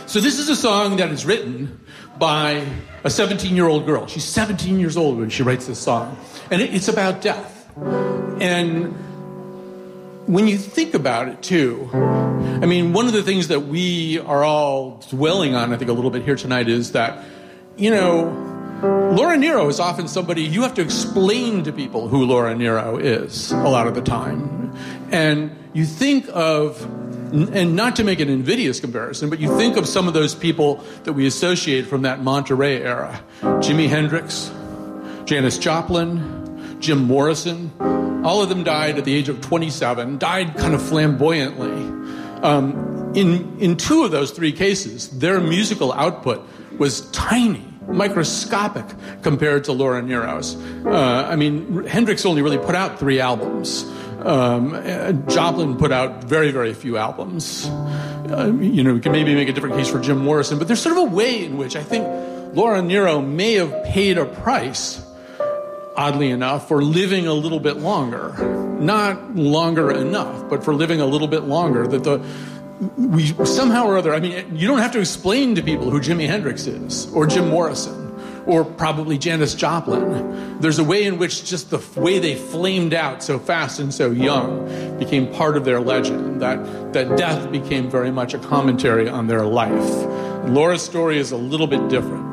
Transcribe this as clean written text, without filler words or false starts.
So this is a song that is written by a 17-year-old girl. She's 17 years old when she writes this song. And it's about death. And when you think about it, too, I mean, one of the things that we are all dwelling on, I think, a little bit here tonight is that, you know, Laura Nyro is often somebody you have to explain to people who Laura Nyro is a lot of the time. And you think of, and not to make an invidious comparison, but you think of some of those people that we associate from that Monterey era. Jimi Hendrix, Janis Joplin, Jim Morrison. All of them died at the age of 27, died kind of flamboyantly. In two of those three cases, their musical output was tiny, microscopic compared to Laura Nyro's. I mean, Hendrix only really put out 3 albums. Joplin put out very, very few albums. You know, we can maybe make a different case for Jim Morrison, but there's sort of a way in which I think Laura Nyro may have paid a price, oddly enough, for living a little bit longer. Not longer enough, but for living a little bit longer. We somehow or other, I mean, you don't have to explain to people who Jimi Hendrix is, or Jim Morrison, or probably Janis Joplin. There's a way in which just the way they flamed out so fast and so young became part of their legend, that death became very much a commentary on their life. Laura's story is a little bit different.